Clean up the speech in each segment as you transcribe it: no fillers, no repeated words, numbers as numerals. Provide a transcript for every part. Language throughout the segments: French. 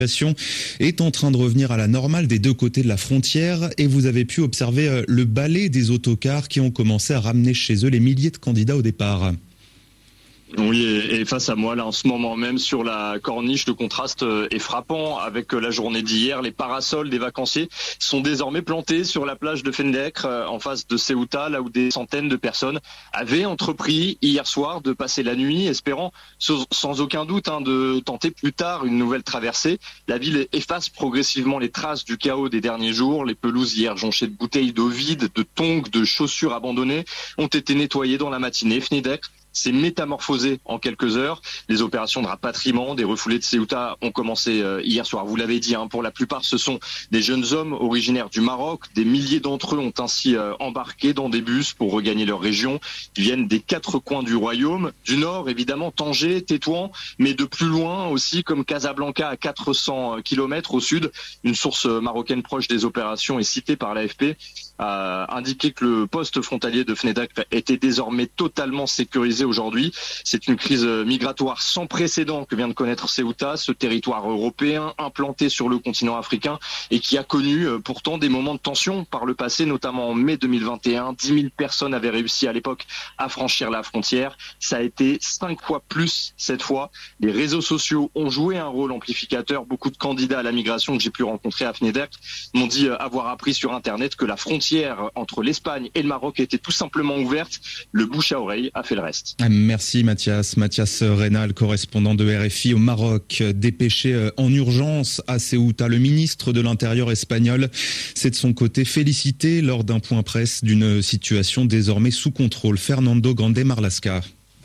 situation est en train de revenir à la normale des deux côtés de la frontière et vous avez pu observer le balai des autocars qui ont commencé à ramener chez eux les milliers de candidats au départ. Oui, et face à moi, là, en ce moment même, sur la corniche, le contraste est frappant avec la journée d'hier. Les parasols des vacanciers sont désormais plantés sur la plage de Fendek, en face de Ceuta, là où des centaines de personnes avaient entrepris hier soir de passer la nuit, espérant sans aucun doute de tenter plus tard une nouvelle traversée. La ville efface progressivement les traces du chaos des derniers jours. Les pelouses hier jonchées de bouteilles d'eau vides, de tongs, de chaussures abandonnées ont été nettoyées dans la matinée. Fendek s'est métamorphosé en quelques heures. Les opérations de rapatriement des refoulés de Ceuta ont commencé hier soir. Vous l'avez dit, pour la plupart, ce sont des jeunes hommes originaires du Maroc. Des milliers d'entre eux ont ainsi embarqué dans des bus pour regagner leur région. Ils viennent des quatre coins du royaume. Du nord, évidemment, Tanger, Tétouan, mais de plus loin aussi, comme Casablanca, à 400 km au sud. Une source marocaine proche des opérations est citée par l'AFP, a indiqué que le poste frontalier de Fendek était désormais totalement sécurisé aujourd'hui. C'est une crise migratoire sans précédent que vient de connaître Ceuta, ce territoire européen implanté sur le continent africain et qui a connu pourtant des moments de tension par le passé, notamment en mai 2021. 10 000 personnes avaient réussi à l'époque à franchir la frontière. Ça a été 5 fois plus cette fois. Les réseaux sociaux ont joué un rôle amplificateur. Beaucoup de candidats à la migration que j'ai pu rencontrer à Fendek m'ont dit avoir appris sur Internet que la frontière entre l'Espagne et le Maroc était tout simplement ouverte. Le bouche à oreille a fait le reste. Merci Mathias. Mathias Reynal, correspondant de RFI au Maroc, dépêché en urgence à Ceuta. Le ministre de l'Intérieur espagnol s'est de son côté félicité lors d'un point presse d'une situation désormais sous contrôle. Fernando Grande Marlaska.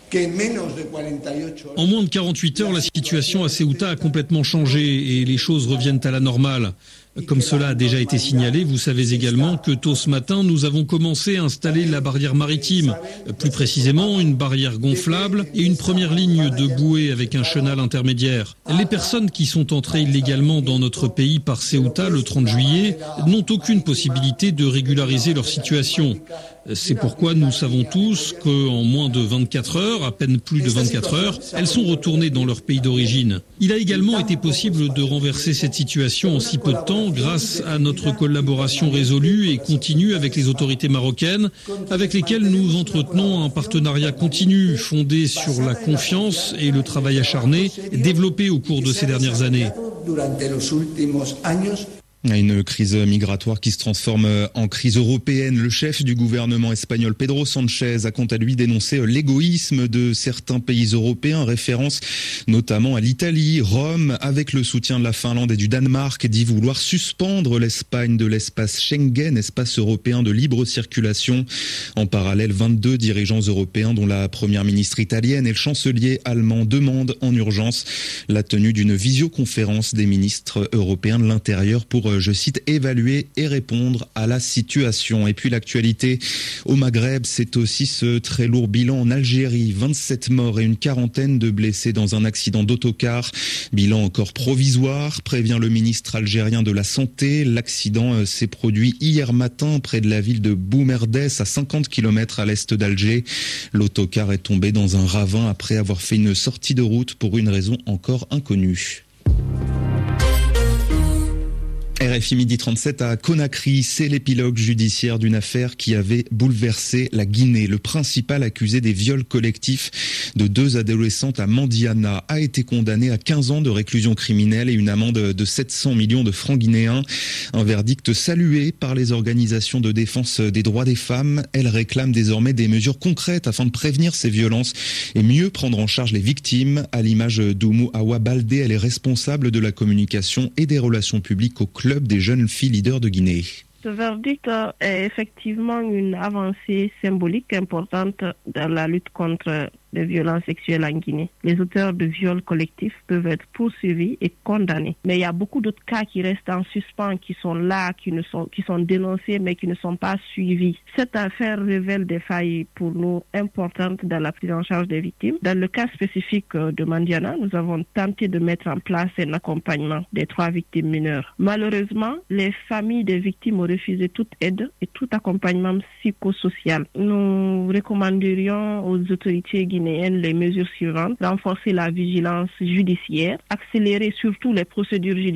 En moins de 48 heures, la situation à Ceuta a complètement changé et les choses reviennent à la normale. Comme cela a déjà été signalé, vous savez également que tôt ce matin, nous avons commencé à installer la barrière maritime. Plus précisément, une barrière gonflable et une première ligne de bouée avec un chenal intermédiaire. Les personnes qui sont entrées illégalement dans notre pays par Ceuta le 30 juillet n'ont aucune possibilité de régulariser leur situation. C'est pourquoi nous savons tous qu'en moins de 24 heures, à peine plus de 24 heures, elles sont retournées dans leur pays d'origine. Il a également été possible de renverser cette situation en si peu de temps grâce à notre collaboration résolue et continue avec les autorités marocaines, avec lesquelles nous entretenons un partenariat continu fondé sur la confiance et le travail acharné développé au cours de ces dernières années. Une crise migratoire qui se transforme en crise européenne. Le chef du gouvernement espagnol, Pedro Sánchez, a quant à lui dénoncé l'égoïsme de certains pays européens, référence notamment à l'Italie. Rome, avec le soutien de la Finlande et du Danemark, dit vouloir suspendre l'Espagne de l'espace Schengen, espace européen de libre circulation. En parallèle, 22 dirigeants européens, dont la première ministre italienne et le chancelier allemand, demandent en urgence la tenue d'une visioconférence des ministres européens de l'Intérieur pour, je cite, évaluer et répondre à la situation. Et puis l'actualité au Maghreb, c'est aussi ce très lourd bilan en Algérie. 27 morts et une quarantaine de blessés dans un accident d'autocar. Bilan encore provisoire, prévient le ministre algérien de la Santé. L'accident s'est produit hier matin près de la ville de Boumerdès, à 50 km à l'est d'Alger. L'autocar est tombé dans un ravin après avoir fait une sortie de route pour une raison encore inconnue. RFI midi 37 à Conakry, c'est l'épilogue judiciaire d'une affaire qui avait bouleversé la Guinée. Le principal accusé des viols collectifs de 2 adolescentes à Mandiana a été condamné à 15 ans de réclusion criminelle et une amende de 700 millions de francs guinéens. Un verdict salué par les organisations de défense des droits des femmes. Elles réclament désormais des mesures concrètes afin de prévenir ces violences et mieux prendre en charge les victimes. À l'image d'Oumou Awa Baldé, elle est responsable de la communication et des relations publiques au club des jeunes filles leaders de Guinée. Ce verdict est effectivement une avancée symbolique importante dans la lutte contre les violences sexuelles en Guinée. Les auteurs de viols collectifs peuvent être poursuivis et condamnés. Mais il y a beaucoup d'autres cas qui restent en suspens, qui sont là, qui sont dénoncés, mais qui ne sont pas suivis. Cette affaire révèle des failles pour nous importantes dans la prise en charge des victimes. Dans le cas spécifique de Mandiana, nous avons tenté de mettre en place un accompagnement des 3 victimes mineures. Malheureusement, les familles des victimes ont refusé toute aide et tout accompagnement psychosocial. Nous recommanderions aux autorités guinéennes guinéenne les mesures suivantes: renforcer la vigilance judiciaire, accélérer surtout les procédures judiciaires